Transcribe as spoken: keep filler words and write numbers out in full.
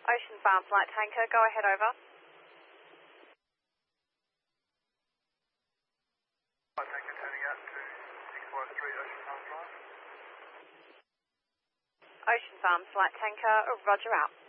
Ocean Farm Flight Tanker, go ahead, over. Flight Tanker turning out to six five three Ocean Farm Drive. Ocean Farm Flight Tanker, roger out.